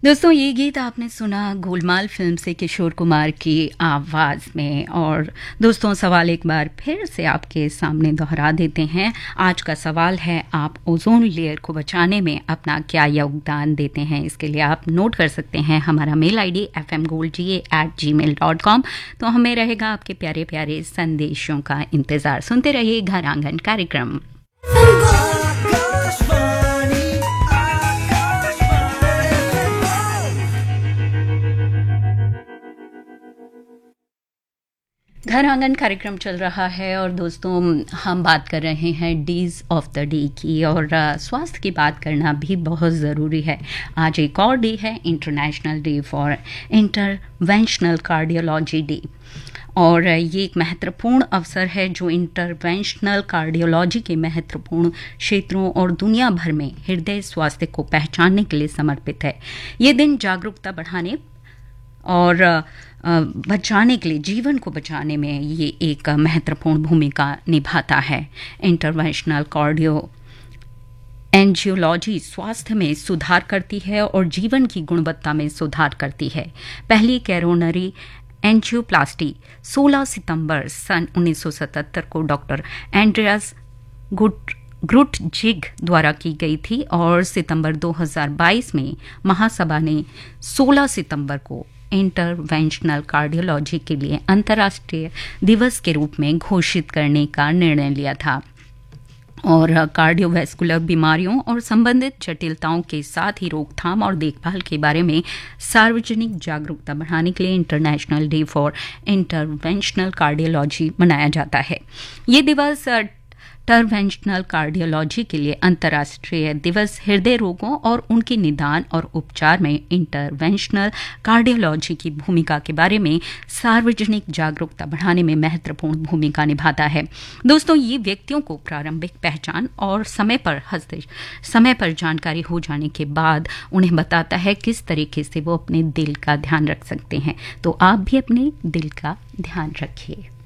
दोस्तों, ये गीत आपने सुना गोलमाल फिल्म से किशोर कुमार की आवाज़ में। और दोस्तों, सवाल एक बार फिर से आपके सामने दोहरा देते हैं। आज का सवाल है, आप ओजोन लेयर को बचाने में अपना क्या योगदान देते हैं। इसके लिए आप नोट कर सकते हैं हमारा मेल आईडी fmgoldga@gmail.com। तो हमें रहेगा आपके प्यारे प्यारे संदेशों का इंतज़ार। सुनते रहिए घर आंगन कार्यक्रम। घर आंगन कार्यक्रम चल रहा है और दोस्तों, हम बात कर रहे हैं डीज ऑफ द डे की। और स्वास्थ्य की बात करना भी बहुत ज़रूरी है। आज एक और डे है, international day for interventional cardiology day. और ये एक महत्वपूर्ण अवसर है जो इंटरवेंशनल कार्डियोलॉजी के महत्वपूर्ण क्षेत्रों और दुनिया भर में हृदय स्वास्थ्य को पहचानने के लिए समर्पित है। ये दिन जागरूकता बढ़ाने और बचाने के लिए, जीवन को बचाने में ये एक महत्वपूर्ण भूमिका निभाता है। इंटरवेंशनल कार्डियो एंजियोलॉजी स्वास्थ्य में सुधार करती है और जीवन की गुणवत्ता में सुधार करती है। पहली कैरोनरी एंजियोप्लास्टी 16 सितंबर सन 1977 को डॉक्टर एंड्रियास ग्रुटजिग द्वारा की गई थी और सितंबर 2022 में महासभा ने 16 सितंबर को इंटरवेंशनल कार्डियोलॉजी के लिए अंतर्राष्ट्रीय दिवस के रूप में घोषित करने का निर्णय लिया था। और कार्डियोवैस्कुलर बीमारियों और संबंधित जटिलताओं के साथ ही रोकथाम और देखभाल के बारे में सार्वजनिक जागरूकता बढ़ाने के लिए international day for interventional cardiology मनाया जाता है। ये दिवस इंटरवेंशनल कार्डियोलॉजी के लिए अंतर्राष्ट्रीय दिवस हृदय रोगों और उनके निदान और उपचार में इंटरवेंशनल कार्डियोलॉजी की भूमिका के बारे में सार्वजनिक जागरूकता बढ़ाने में महत्वपूर्ण भूमिका निभाता है। दोस्तों, ये व्यक्तियों को प्रारंभिक पहचान और समय पर जानकारी हो जाने के बाद उन्हें बताता है किस तरीके से वो अपने दिल का ध्यान रख सकते हैं। तो आप भी अपने दिल का ध्यान रखिए।